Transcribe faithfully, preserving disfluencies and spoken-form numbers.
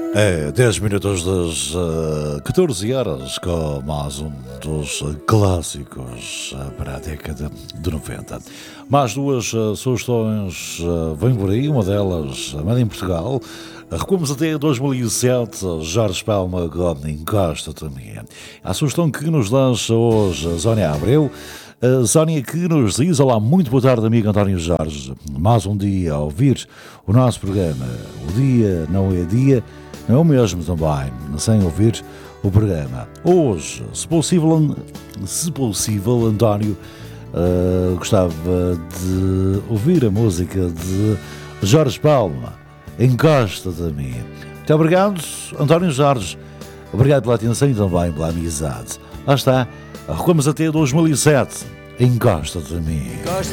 É dez minutos das uh, catorze horas com mais um dos clássicos uh, para a década de noventa. Mais duas uh, sugestões uh, vêm por aí, uma delas, uh, Made em Portugal. Recuamos até dois mil e sete, Jorge Palma com Encosta também. A sugestão que nos lança hoje a Sónia Abreu. A Sónia que nos diz: olá, muito boa tarde, amigo António Jorge. Mais um dia a ouvir o nosso programa. O dia não é dia, não é o mesmo também, sem ouvir o programa. Hoje, se possível, se possível António, uh, gostava de ouvir a música de Jorge Palma, Encosta-te a mim. Muito obrigado, António Jorge. Obrigado pela atenção e também pela amizade. Lá está, recuamos até dois mil e sete. Encosta-te a mim.